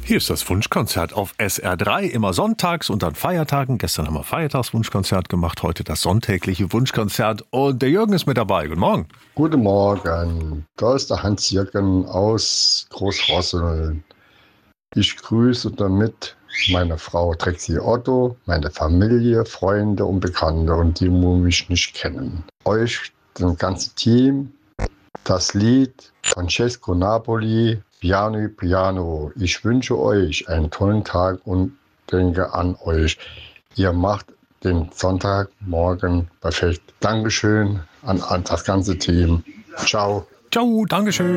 Hier ist das Wunschkonzert auf SR3, immer sonntags und an Feiertagen. Gestern haben wir Feiertagswunschkonzert gemacht, heute das sonntägliche Wunschkonzert. Und der Jürgen ist mit dabei. Guten Morgen. Guten Morgen, da ist der Hans-Jürgen aus Großrosseln. Ich grüße damit meine Frau Trixie Otto, meine Familie, Freunde und Bekannte und die, die mich nicht kennen. Euch, das ganze Team, das Lied Francesco Napoli, Piano Piano. Ich wünsche euch einen tollen Tag und denke an euch. Ihr macht den Sonntagmorgen perfekt. Dankeschön an das ganze Team. Ciao. Ciao, Dankeschön.